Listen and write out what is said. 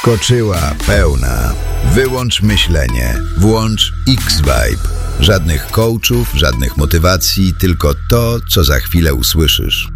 Koczyła pełna. Wyłącz myślenie. Włącz X-Vibe. Żadnych coachów, żadnych motywacji, tylko to, co za chwilę usłyszysz.